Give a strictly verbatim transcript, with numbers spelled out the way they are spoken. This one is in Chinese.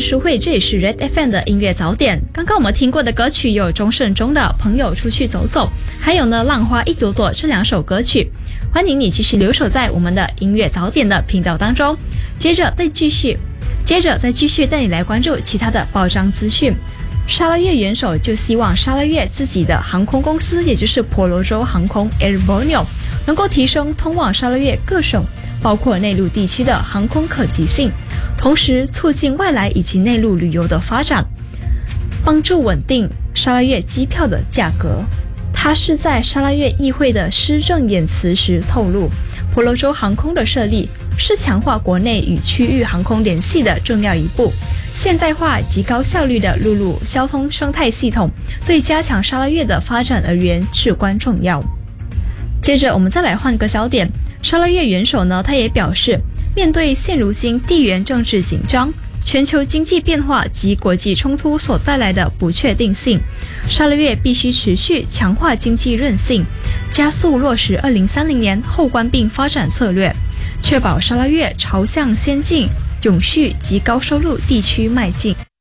淑慧，这里是 Red F M 的音乐早点。刚刚我们听过的歌曲有钟胜中的《朋友出去走走》，还有呢《浪花一朵朵》这两首歌曲。欢迎你继续留守在我们的音乐早点的频道当中。接着再继续，接着再继续带你来关注其他的报章资讯。沙拉越元首就希望沙拉越自己的航空公司，也就是婆罗洲航空 Air Borneo， 能够提升通往沙拉越各省，包括内陆地区的航空可及性，同时促进外来以及内陆旅游的发展，帮助稳定沙拉越机票的价格。他是在沙拉越议会的施政演辞时透露，婆罗洲航空的设立是强化国内与区域航空联系的重要一步。现代化及高效率的陆路交通生态系统对加强沙拉越的发展而言至关重要。接着我们再来换个焦点，沙拉越元首呢，他也表示，面对现如今地缘政治紧张、全球经济变化及国际冲突所带来的不确定性，沙拉越必须持续强化经济韧性，加速落实二零三零年后关并发展策略，确保沙拉越朝向先进、永续及高收入地区迈进。